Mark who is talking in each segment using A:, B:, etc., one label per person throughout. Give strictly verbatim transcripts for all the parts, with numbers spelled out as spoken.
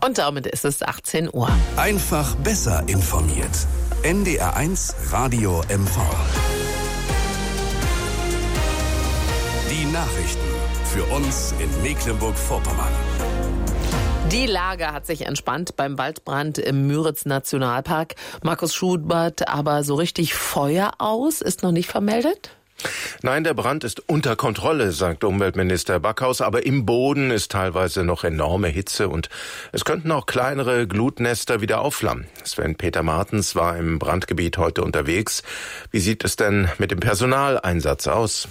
A: Und damit ist es achtzehn Uhr.
B: Einfach besser informiert. N D R eins Radio M V. Die Nachrichten für uns in Mecklenburg-Vorpommern.
A: Die Lage hat sich entspannt beim Waldbrand im Müritz-Nationalpark. Markus Schubert, aber so richtig Feuer aus ist noch nicht vermeldet?
C: Nein, der Brand ist unter Kontrolle, sagt Umweltminister Backhaus, aber im Boden ist teilweise noch enorme Hitze und es könnten auch kleinere Glutnester wieder aufflammen. Sven-Peter Martens war im Brandgebiet heute unterwegs. Wie sieht es denn mit dem Personaleinsatz aus?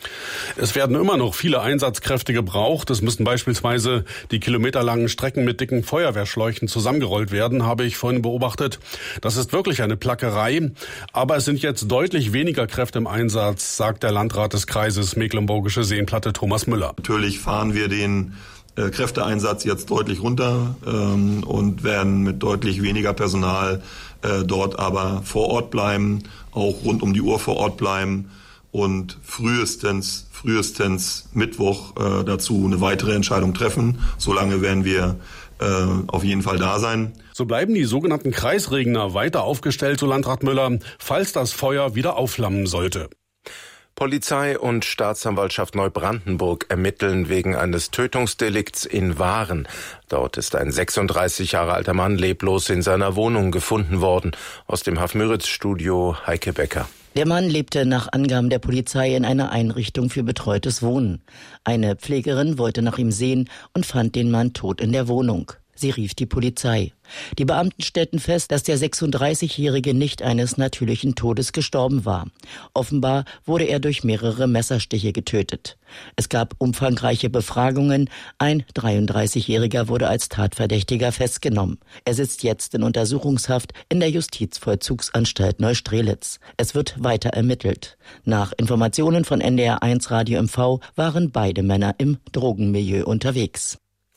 D: Es werden immer noch viele Einsatzkräfte gebraucht. Es müssen beispielsweise die kilometerlangen Strecken mit dicken Feuerwehrschläuchen zusammengerollt werden, habe ich vorhin beobachtet. Das ist wirklich eine Plackerei. Aber es sind jetzt deutlich weniger Kräfte im Einsatz, sagt der Landrat des Kreises Mecklenburgische Seenplatte Thomas Müller.
E: Natürlich fahren wir den äh, Kräfteeinsatz jetzt deutlich runter ähm, und werden mit deutlich weniger Personal äh, dort aber vor Ort bleiben, auch rund um die Uhr vor Ort bleiben. Und frühestens, frühestens Mittwoch äh, dazu eine weitere Entscheidung treffen. Solange werden wir äh, auf jeden Fall da sein.
D: So bleiben die sogenannten Kreisregner weiter aufgestellt, so Landrat Müller, falls das Feuer wieder aufflammen sollte.
C: Polizei und Staatsanwaltschaft Neubrandenburg ermitteln wegen eines Tötungsdelikts in Waren. Dort ist ein sechsunddreißig Jahre alter Mann leblos in seiner Wohnung gefunden worden. Aus dem Haf-Müritz-Studio Heike Becker.
F: Der Mann lebte nach Angaben der Polizei in einer Einrichtung für betreutes Wohnen. Eine Pflegerin wollte nach ihm sehen und fand den Mann tot in der Wohnung. Sie rief die Polizei. Die Beamten stellten fest, dass der sechsunddreißigjährige nicht eines natürlichen Todes gestorben war. Offenbar wurde er durch mehrere Messerstiche getötet. Es gab umfangreiche Befragungen. Ein dreiunddreißigjähriger wurde als Tatverdächtiger festgenommen. Er sitzt jetzt in Untersuchungshaft in der Justizvollzugsanstalt Neustrelitz. Es wird weiter ermittelt. Nach Informationen von N D R eins Radio M V waren beide Männer im Drogenmilieu unterwegs.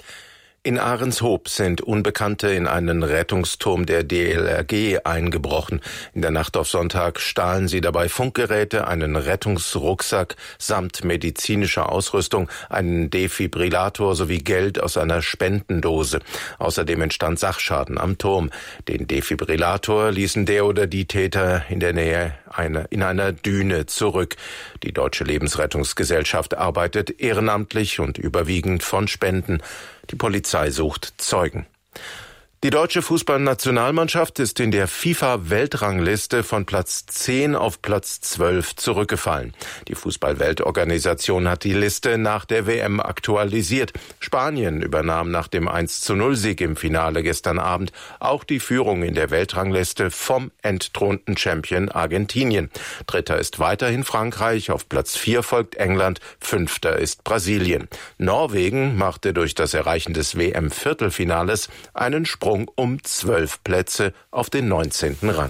C: In Ahrenshoop sind Unbekannte in einen Rettungsturm der D L R G eingebrochen. In der Nacht auf Sonntag stahlen sie dabei Funkgeräte, einen Rettungsrucksack samt medizinischer Ausrüstung, einen Defibrillator sowie Geld aus einer Spendendose. Außerdem entstand Sachschaden am Turm. Den Defibrillator ließen der oder die Täter in der Nähe eine, in einer Düne zurück. Die Deutsche Lebensrettungsgesellschaft arbeitet ehrenamtlich und überwiegend von Spenden. Die Polizei sucht Zeugen. Die deutsche Fußballnationalmannschaft ist in der FIFA-Weltrangliste von Platz zehn auf Platz zwölf zurückgefallen. Die Fußball-Weltorganisation hat die Liste nach der W M aktualisiert. Spanien übernahm nach dem eins zu null Sieg im Finale gestern Abend auch die Führung in der Weltrangliste vom entthronten Champion Argentinien. Dritter ist weiterhin Frankreich, auf Platz vier folgt England, fünfter ist Brasilien. Norwegen machte durch das Erreichen des W M-Viertelfinales einen Sprung um zwölf Plätze auf den neunzehnten Rang.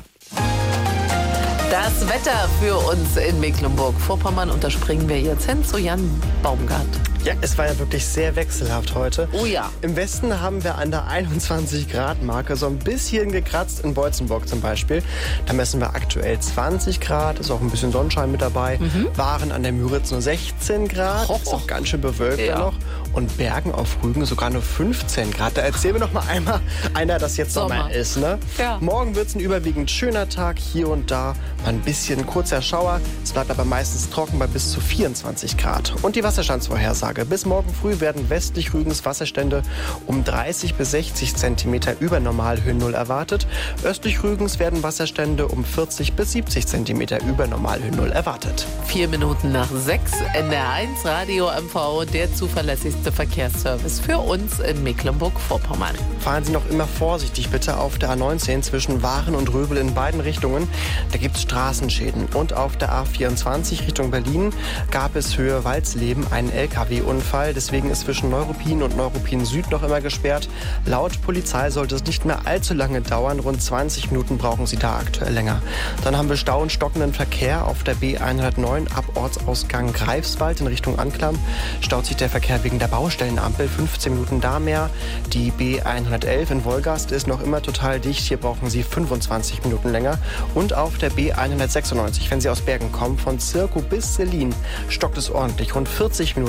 A: Das Wetter für uns in Mecklenburg-Vorpommern, und da springen wir jetzt hin zu Jan Baumgart.
G: Ja, es war ja wirklich sehr wechselhaft heute.
A: Oh ja.
G: Im Westen haben wir an der einundzwanzig Grad Marke so ein bisschen gekratzt, in Beutzenburg zum Beispiel. Da messen wir aktuell zwanzig Grad, ist auch ein bisschen Sonnenschein mit dabei. Mhm. Waren an der Müritz nur sechzehn Grad, oh, ist auch ganz schön bewölkt ja. noch. Und Bergen auf Rügen sogar nur fünfzehn Grad. Da erzählen wir noch mal einmal einer, dass jetzt Sommer, Sommer ist. Ne? Ja. Morgen wird es ein überwiegend schöner Tag, hier und da mal ein bisschen kurzer Schauer. Es bleibt aber meistens trocken bei bis zu vierundzwanzig Grad. Und die Wasserstandsvorhersage. Bis morgen früh werden westlich Rügens Wasserstände um dreißig bis sechzig Zentimeter über Normalhöhennull erwartet. Östlich Rügens werden Wasserstände um vierzig bis siebzig Zentimeter über Normalhöhennull erwartet.
A: Vier Minuten nach sechs, N D R eins Radio M V, der zuverlässigste Verkehrsservice für uns in Mecklenburg-Vorpommern.
G: Fahren Sie noch immer vorsichtig bitte auf der A neunzehn zwischen Waren und Röbel in beiden Richtungen. Da gibt es Straßenschäden. Und auf der A vierundzwanzig Richtung Berlin gab es Höhe Walsleben einen L K W-Unfall. Deswegen ist zwischen Neuruppin und Neuruppin Süd noch immer gesperrt. Laut Polizei sollte es nicht mehr allzu lange dauern. Rund zwanzig Minuten brauchen sie da aktuell länger. Dann haben wir Stau und stockenden Verkehr auf der B hundertneun ab Ortsausgang Greifswald in Richtung Anklam. Staut sich der Verkehr wegen der Baustellenampel. fünfzehn Minuten da mehr. Die B hundertelf in Wolgast ist noch immer total dicht. Hier brauchen Sie fünfundzwanzig Minuten länger. Und auf der B hundertsechsundneunzig, wenn Sie aus Bergen kommen, von Zirkow bis Selin, stockt es ordentlich. Rund vierzig Minuten plus.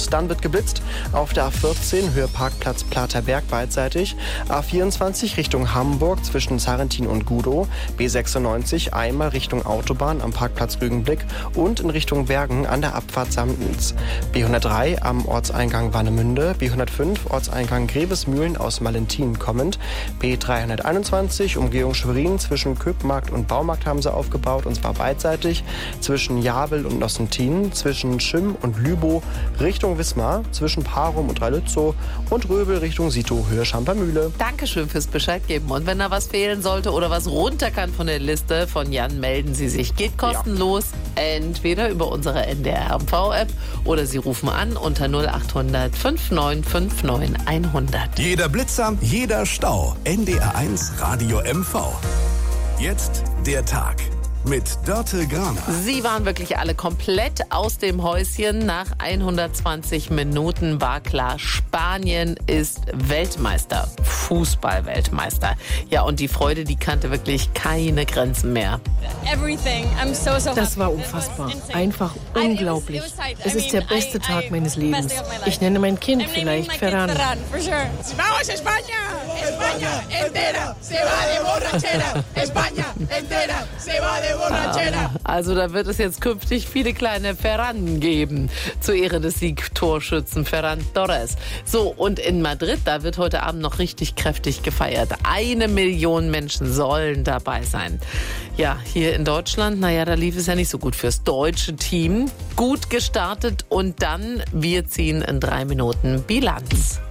G: los. Dann wird geblitzt auf der A vierzehn, Höhe Parkplatz Platerberg beidseitig. A vierundzwanzig Richtung Hamburg zwischen Sarrentin und Gudow. B sechsundneunzig einmal Richtung Autobahn am Parkplatz Rügenblick und in Richtung Bergen an der Abfahrt Samtens. B hundertdrei am Ortseingang Warnemünde. B hundertfünf Ortseingang Grevesmühlen aus Malentin kommend. B dreihunderteinundzwanzig Umgehung Schwerin zwischen Köpmarkt und Baumarkt haben sie aufgebaut, und zwar beidseitig. Zwischen Jabel und Nossentin, zwischen Schim und Lübow Richtung Wismar, zwischen Parum und Ralützow und Röbel Richtung Sito, Höhe Schampermühle.
A: Dankeschön fürs Bescheid geben. Und wenn da was fehlen sollte oder was runter kann von der Liste von Jan, melden Sie sich. Geht kostenlos, ja. Entweder über unsere N D R M V-App oder Sie rufen an unter null acht hundert fünf neun fünf neun hundert.
B: Jeder Blitzer, jeder Stau. N D R eins Radio M V. Jetzt der Tag mit Dörte Graner.
A: Sie waren wirklich alle komplett aus dem Häuschen. Nach hundertzwanzig Minuten war klar, Spanien ist Weltmeister, Fußball-Weltmeister. Ja, und die Freude, die kannte wirklich keine Grenzen mehr.
H: Das war unfassbar, einfach unglaublich. Es ist der beste Tag meines Lebens. Ich nenne mein Kind vielleicht Ferran.
I: Vamos España! España entera se va de borrachera! España entera se va de borrachera!
A: Also da wird es jetzt künftig viele kleine Ferran geben, zur Ehre des Siegtorschützen Ferran Torres. So, und in Madrid, da wird heute Abend noch richtig kräftig gefeiert. Eine Million Menschen sollen dabei sein. Ja, hier in Deutschland, naja, da lief es ja nicht so gut fürs deutsche Team. Gut gestartet und dann, wir ziehen in drei Minuten Bilanz.